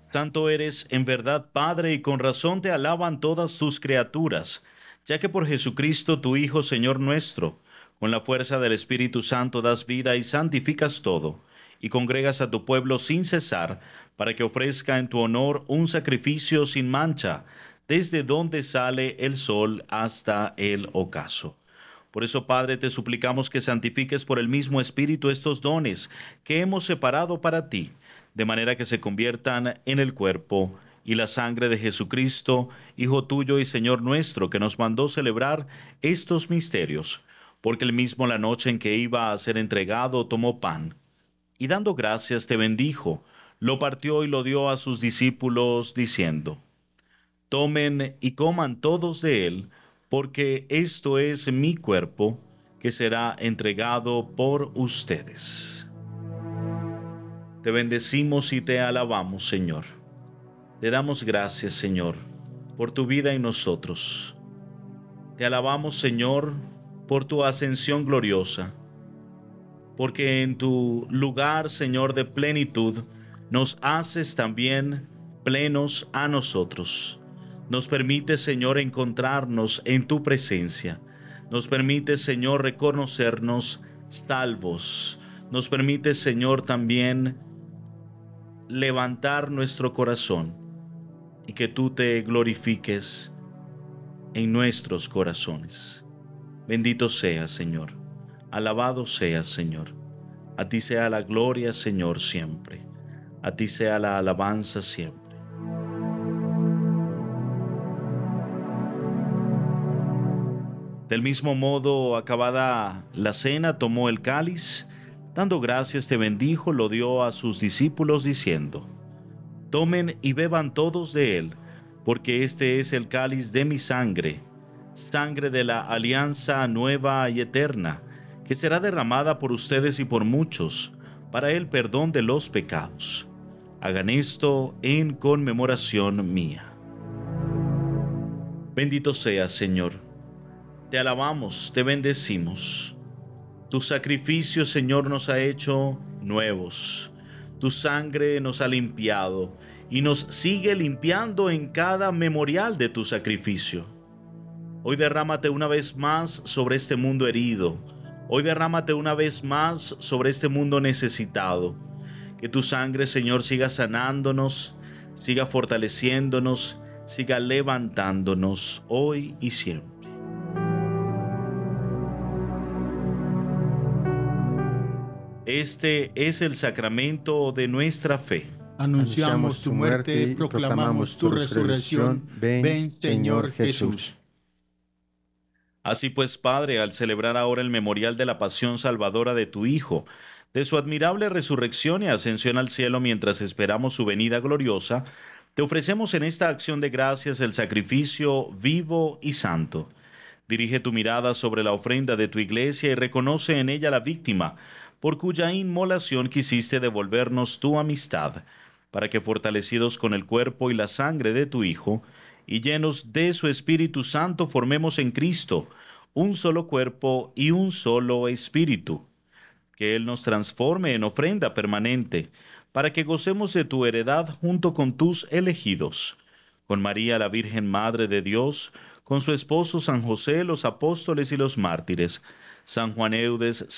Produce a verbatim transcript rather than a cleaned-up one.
Santo eres en verdad, Padre, y con razón te alaban todas tus criaturas, ya que por Jesucristo, tu Hijo, Señor nuestro, con la fuerza del Espíritu Santo das vida y santificas todo, y congregas a tu pueblo sin cesar, para que ofrezca en tu honor un sacrificio sin mancha, desde donde sale el sol hasta el ocaso. Por eso, Padre, te suplicamos que santifiques por el mismo Espíritu estos dones que hemos separado para ti, de manera que se conviertan en el cuerpo y la sangre de Jesucristo, Hijo tuyo y Señor nuestro, que nos mandó celebrar estos misterios, porque él mismo la noche en que iba a ser entregado tomó pan, y dando gracias te bendijo, lo partió y lo dio a sus discípulos, diciendo: Tomen y coman todos de él, porque esto es mi cuerpo, que será entregado por ustedes. Te bendecimos y te alabamos, Señor. Te damos gracias, Señor, por tu vida en nosotros. Te alabamos, Señor, por tu ascensión gloriosa, porque en tu lugar, Señor, de plenitud, nos haces también plenos a nosotros. Nos permite, Señor, encontrarnos en tu presencia. Nos permite, Señor, reconocernos salvos. Nos permite, Señor, también levantar nuestro corazón y que tú te glorifiques en nuestros corazones. Bendito seas, Señor. Alabado seas, Señor. A ti sea la gloria, Señor, siempre. A ti sea la alabanza siempre. Del mismo modo, acabada la cena, tomó el cáliz, dando gracias te bendijo, lo dio a sus discípulos diciendo: Tomen y beban todos de él, porque este es el cáliz de mi sangre, sangre de la alianza nueva y eterna, que será derramada por ustedes y por muchos, para el perdón de los pecados. Hagan esto en conmemoración mía. Bendito seas, Señor. Te alabamos, te bendecimos. Tu sacrificio, Señor, nos ha hecho nuevos. Tu sangre nos ha limpiado y nos sigue limpiando en cada memorial de tu sacrificio. Hoy derrámate una vez más sobre este mundo herido. Hoy derrámate una vez más sobre este mundo necesitado. Que tu sangre, Señor, siga sanándonos, siga fortaleciéndonos, siga levantándonos hoy y siempre. Este es el sacramento de nuestra fe. Anunciamos tu muerte, proclamamos tu resurrección. Ven, Señor Jesús. Así pues, Padre, al celebrar ahora el memorial de la pasión salvadora de tu Hijo, de su admirable resurrección y ascensión al cielo mientras esperamos su venida gloriosa, te ofrecemos en esta acción de gracias el sacrificio vivo y santo. Dirige tu mirada sobre la ofrenda de tu iglesia y reconoce en ella la víctima, por cuya inmolación quisiste devolvernos tu amistad, para que fortalecidos con el cuerpo y la sangre de tu Hijo, y llenos de su Espíritu Santo, formemos en Cristo un solo cuerpo y un solo espíritu. Que Él nos transforme en ofrenda permanente, para que gocemos de tu heredad junto con tus elegidos, con María la Virgen Madre de Dios, con su esposo San José, los apóstoles y los mártires, San Juan Eudes,